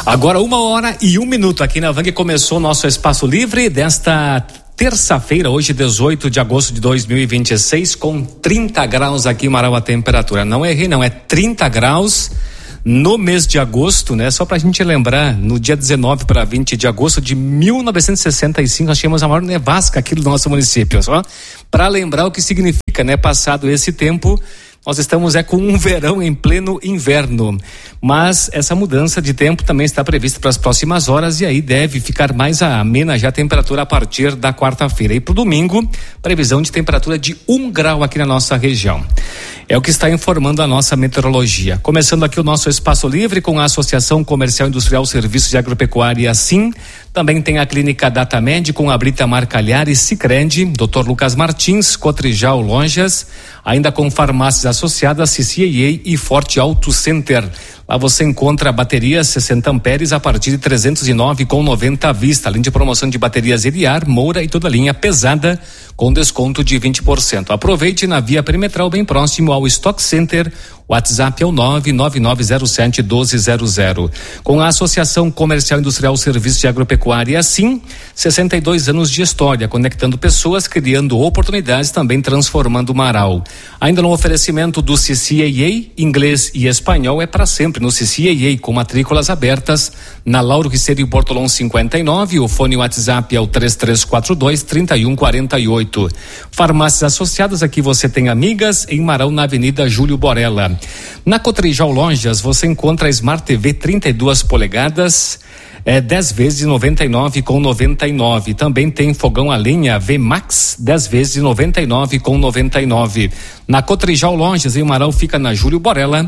Agora 1h01 aqui na Vang começou o nosso Espaço Livre desta terça-feira, hoje 18 de agosto de 2026, com 30 graus aqui em Marau a temperatura. Não errei não, é 30 graus no mês de agosto, né? Só pra gente lembrar, no dia 19 para 20 de agosto de 1965, nós tínhamos a maior nevasca aqui do nosso município, só para lembrar o que significa, né? Passado esse tempo, nós estamos com um verão em pleno inverno, mas essa mudança de tempo também está prevista para as próximas horas e aí deve ficar mais amena já a temperatura a partir da quarta-feira. E para o domingo, previsão de temperatura de 1 grau aqui na nossa região. É o que está informando a nossa meteorologia. Começando aqui o nosso Espaço Livre com a Associação Comercial Industrial Serviços de Agropecuária, assim. Também tem a Clínica Datamed com a Brita Marcalhari, Sicredi, Dr. Lucas Martins, Cotrijal Lojas, ainda com farmácias associadas, CCAA e Forte Auto Center. Lá você encontra baterias 60 amperes a partir de 309,90 à vista, além de promoção de baterias Eliar, Moura e toda a linha pesada com desconto de 20%. Aproveite na via perimetral bem próximo ao Stock Center. O WhatsApp é o 99907-1200. Com a Associação Comercial Industrial Serviços de Agropecuária, assim, 62 anos de história, conectando pessoas, criando oportunidades, também transformando o Marau. Ainda no oferecimento do CCAA, inglês e espanhol é para sempre no CCAA, com matrículas abertas na Lauro Riceiro Bortolão 59, o fone WhatsApp é o 3342-3148. Farmácias associadas, aqui você tem Amigas, em Marau, na Avenida Júlio Borella. Na Cotrijal Lojas você encontra a Smart TV 32 polegadas, 10 vezes de 99,99. Também tem fogão a lenha VMAX, 10 vezes de 99,99. Na Cotrijal Lojas em Marau fica na Júlio Borella,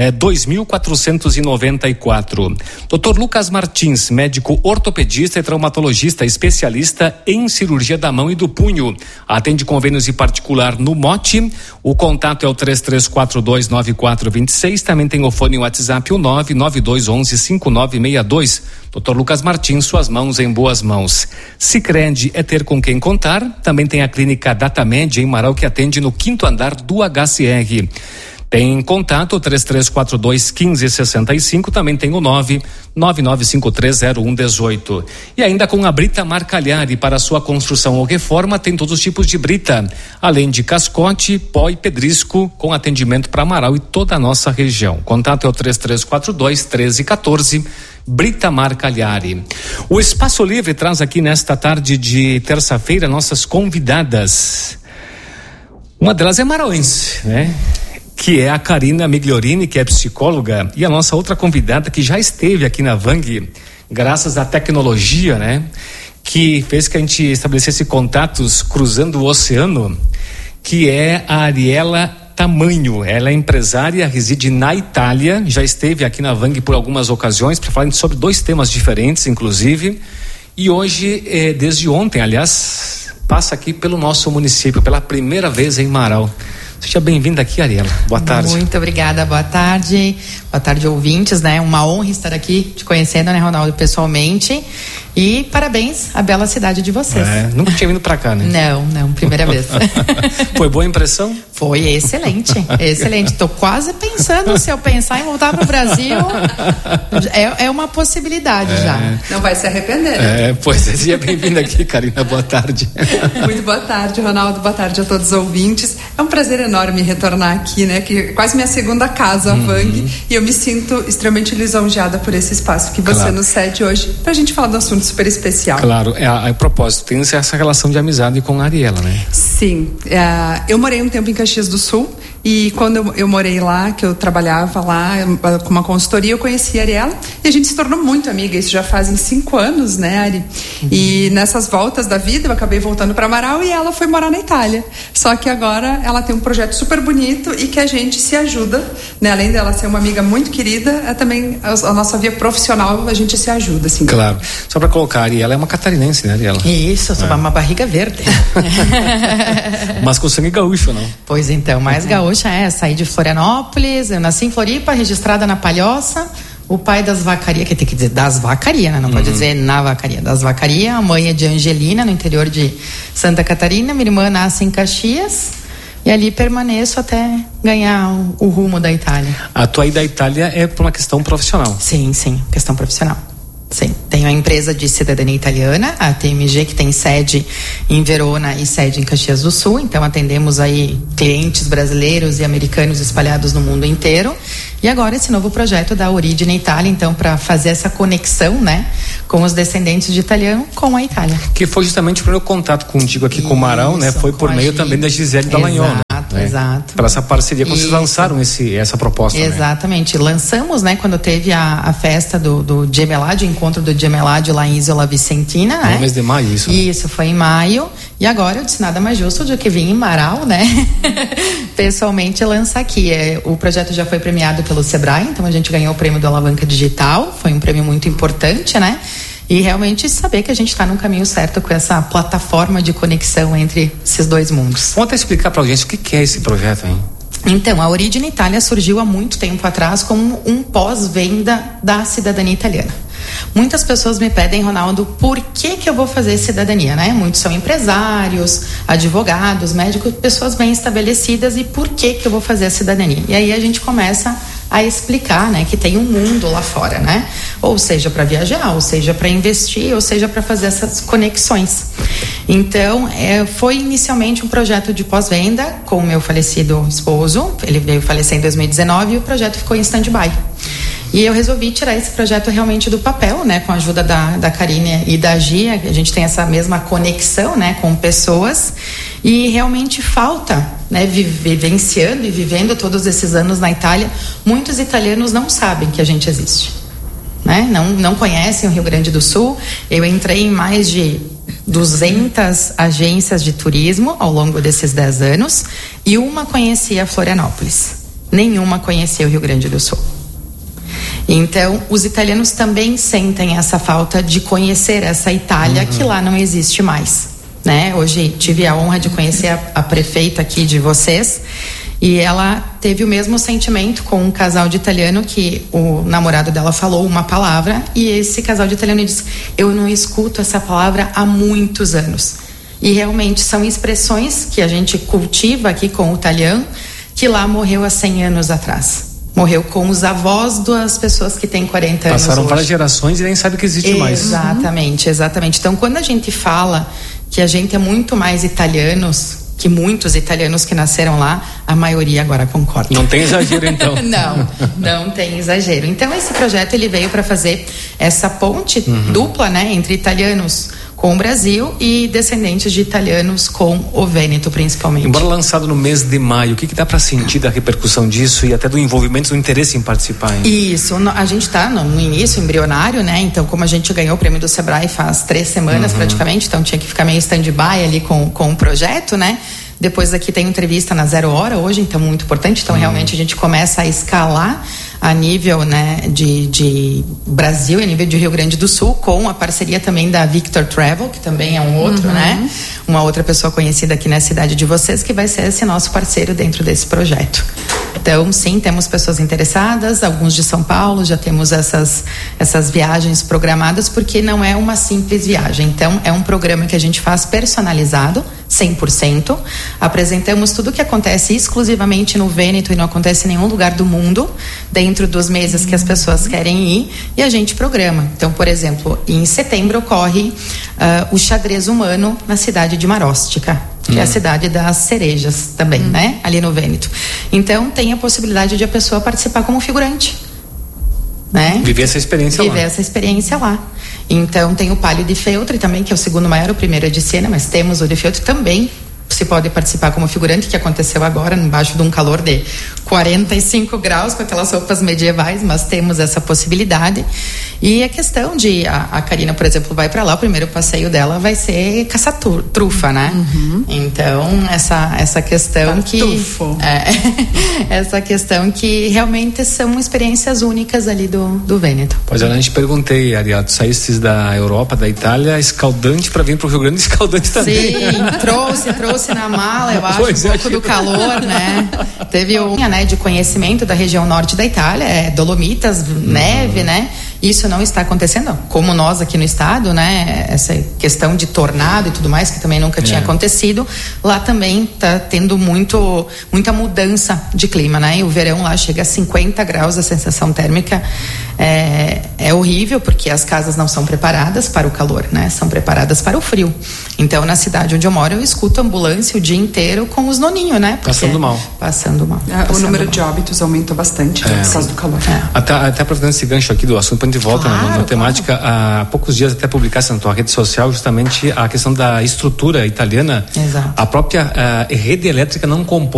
2.494. Dr. Lucas Martins, médico ortopedista e traumatologista, especialista em cirurgia da mão e do punho. Atende convênios e particular no Mote. O contato é o 33429426. Também tem o fone WhatsApp, o 992115962. Dr. Lucas Martins, suas mãos em boas mãos. Sicredi é ter com quem contar. Também tem a Clínica Datamed em Marau, que atende no 5º andar do HCR. Tem contato 3342-1565, também tem o 999530118. E ainda com a Brita Marcalhari, para sua construção ou reforma, tem todos os tipos de brita, além de cascote, pó e pedrisco, com atendimento para Marau e toda a nossa região. Contato é o 3342-1314, Brita Marcalhari. O Espaço Livre traz aqui nesta tarde de terça-feira nossas convidadas. Uma delas é marauense, né? Que é a Karina Migliorini, que é psicóloga, e a nossa outra convidada que já esteve aqui na Vang, graças à tecnologia, né? Que fez que a gente estabelecesse contatos cruzando o oceano, que é a Ariela Tamanho. Ela é empresária, reside na Itália, já esteve aqui na Vang por algumas ocasiões para falar sobre 2 temas diferentes, inclusive, e hoje, desde ontem, aliás, passa aqui pelo nosso município, pela primeira vez em Marau. Seja bem-vinda aqui, Ariela. Boa tarde. Muito obrigada, boa tarde. Boa tarde, ouvintes, né? Uma honra estar aqui te conhecendo, né, Ronaldo, pessoalmente. E parabéns à bela cidade de vocês. Nunca tinha vindo pra cá, né? Não, primeira vez. Foi boa a impressão? Foi excelente. Tô quase pensando, se eu pensar em voltar pro Brasil, é uma possibilidade já. Não vai se arrepender. Pois é, seja bem-vinda aqui, Karina, boa tarde. Muito boa tarde, Ronaldo, boa tarde a todos os ouvintes. É um prazer enorme retornar aqui, né? Que é quase minha segunda casa, a Vang, e eu me sinto extremamente lisonjeada por esse espaço que você nos cede hoje, pra gente falar do assunto super especial. Claro, a propósito, tem essa relação de amizade com a Ariela, né? Sim, eu morei um tempo em Caxias do Sul, e quando eu morei lá, que eu trabalhava lá com uma consultoria, eu conheci a Ariela e a gente se tornou muito amiga. Isso já fazem 5 anos, né, Ari? E nessas voltas da vida eu acabei voltando para Marau e ela foi morar na Itália. Só que agora ela tem um projeto super bonito e que a gente se ajuda, né? Além dela ser uma amiga muito querida, também a nossa via profissional, a gente se ajuda, assim. Claro. Só para colocar, a Ariela é uma catarinense, né, Ariela? Isso, sou uma barriga verde. Mas com sangue gaúcho, não? Pois então, mais gaúcha saí de Florianópolis, eu nasci em Floripa, registrada na Palhoça. O pai das vacarias, que tem que dizer das vacarias, né? Não pode dizer na vacaria, das vacarias. A mãe é de Angelina, no interior de Santa Catarina. Minha irmã nasce em Caxias. E ali permaneço até ganhar o rumo da Itália. A tua ida à Itália é por uma questão profissional? Sim, questão profissional. Sim, tenho a empresa de cidadania italiana, a TMG, que tem sede em Verona e sede em Caxias do Sul. Então atendemos aí clientes brasileiros e americanos espalhados no mundo inteiro. E agora esse novo projeto da Origine Itália, então, para fazer essa conexão, né, com os descendentes de italiano com a Itália. Que foi justamente o primeiro contato contigo aqui com o Marão, né? Foi por meio também da Gisele Dallagnol, né? Exato. Para essa parceria, quando vocês lançaram essa proposta. Exatamente. Né? Lançamos, né, quando teve a festa do Gemelade, o encontro do Gemelade lá em Isola Vicentina, né? No mês de maio, isso. Isso, foi em maio. E agora eu disse nada mais justo do que vir em Marau, né? Pessoalmente lançar aqui. O projeto já foi premiado pelo Sebrae, então a gente ganhou o prêmio do Alavanca Digital, foi um prêmio muito importante, né? E realmente saber que a gente está no caminho certo com essa plataforma de conexão entre esses dois mundos. Conta explicar para a gente o que é esse projeto, hein? Então, a Origine Itália surgiu há muito tempo atrás como um pós-venda da cidadania italiana. Muitas pessoas me pedem, Ronaldo, por que eu vou fazer cidadania, né? Muitos são empresários, advogados, médicos, pessoas bem estabelecidas, e por que eu vou fazer a cidadania? E aí a gente começa a explicar, né, que tem um mundo lá fora, né? Ou seja, para viajar, ou seja, para investir, ou seja, para fazer essas conexões. Então, foi inicialmente um projeto de pós-venda com o meu falecido esposo. Ele veio falecer em 2019 e o projeto ficou em stand-by. E eu resolvi tirar esse projeto realmente do papel, né, com a ajuda da Karine e da Gia. A gente tem essa mesma conexão, né, com pessoas, e realmente falta, né, vivenciando e vivendo todos esses anos na Itália, muitos italianos não sabem que a gente existe, né, não conhecem o Rio Grande do Sul. Eu entrei em mais de 200 agências de turismo ao longo desses 10 anos e uma conhecia Florianópolis, nenhuma conhecia o Rio Grande do Sul. Então, os italianos também sentem essa falta de conhecer essa Itália que lá não existe mais, né? Hoje tive a honra de conhecer a prefeita aqui de vocês, e ela teve o mesmo sentimento com um casal de italiano que o namorado dela falou uma palavra, e esse casal de italiano disse: eu não escuto essa palavra há muitos anos. E realmente são expressões que a gente cultiva aqui com o italiano, que lá morreu há 100 anos atrás. Morreu com os avós das pessoas que têm 40 anos. Passaram várias gerações e nem sabe que existe mais. Exatamente. Então, quando a gente fala que a gente é muito mais italianos que muitos italianos que nasceram lá, a maioria agora concorda. Não tem exagero, então. Não tem exagero. Então, esse projeto ele veio para fazer essa ponte dupla, né, entre italianos com o Brasil e descendentes de italianos com o Vêneto, principalmente. Embora lançado no mês de maio, o que dá para sentir da repercussão disso e até do envolvimento, do interesse em participar? Hein? Isso, a gente está no início, embrionário, né? Então, como a gente ganhou o prêmio do Sebrae faz 3 semanas praticamente, então tinha que ficar meio stand-by ali com o projeto, né? Depois aqui tem entrevista na 0 hora hoje, então muito importante. Então realmente a gente começa a escalar a nível, né, de Brasil e a nível de Rio Grande do Sul, com a parceria também da Victor Travel, que também é um outro, né? Uma outra pessoa conhecida aqui na cidade de vocês, que vai ser esse nosso parceiro dentro desse projeto. Então, sim, temos pessoas interessadas, alguns de São Paulo, já temos essas viagens programadas, porque não é uma simples viagem. Então, é um programa que a gente faz personalizado, 100%. Apresentamos tudo o que acontece exclusivamente no Vêneto e não acontece em nenhum lugar do mundo, dentro dos meses que as pessoas querem ir, e a gente programa. Então, por exemplo, em setembro ocorre o xadrez humano na cidade de Maróstica, que é a cidade das cerejas também, né? Ali no Vêneto. Então, tem a possibilidade de a pessoa participar como figurante, né? Viver essa experiência lá. Então, tem o Palio di Feltri também, que é o segundo maior, o primeiro é de Siena, mas temos o di Feltri também. Se pode participar como figurante, que aconteceu agora, embaixo de um calor de 45 graus, com aquelas roupas medievais, mas temos essa possibilidade. E a questão de a Karina, por exemplo, vai para lá, o primeiro passeio dela vai ser caçar trufa, né? Então, essa questão essa questão que realmente são experiências únicas ali do Vêneto. Pois é, a gente perguntei, Ariel, tu saíste da Europa, da Itália, escaldante para vir pro Rio Grande, escaldante também. Sim, trouxe na mala, eu acho, um pouco do calor, né? Teve né, de conhecimento da região norte da Itália, Dolomitas, neve, né? Isso não está acontecendo, como nós aqui no estado, né? Essa questão de tornado e tudo mais, que também nunca tinha acontecido, lá também está tendo muita mudança de clima, né? E o verão lá chega a 50 graus, a sensação térmica é horrível, porque as casas não são preparadas para o calor, né? São preparadas para o frio. Então, na cidade onde eu moro, eu escuto ambulância o dia inteiro com os noninhos, né? Passando mal. O número de óbitos aumentou bastante por causa do calor. Até aproveitando esse gancho aqui do assunto, para a gente volta na temática, há poucos dias até publicasse na tua rede social justamente a questão da estrutura italiana. Exato. A própria rede elétrica não comporta